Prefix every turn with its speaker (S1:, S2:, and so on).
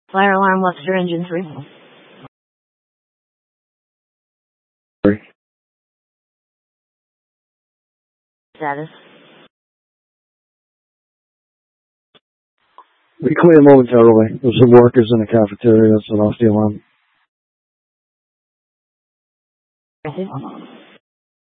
S1: Fire alarm Webster engine 3. Status.
S2: We clear momentarily. There's some workers in the cafeteria that set off the alarm.